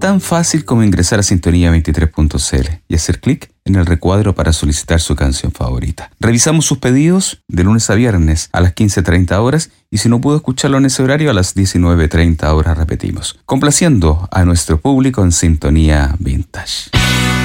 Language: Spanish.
tan fácil como ingresar a sintonía23.cl y hacer clic en el recuadro para solicitar su canción favorita. Revisamos sus pedidos de lunes a viernes a las 15:30 horas y si no pudo escucharlo en ese horario, a las 19:30 horas repetimos, complaciendo a nuestro público en Sintonía Vintage.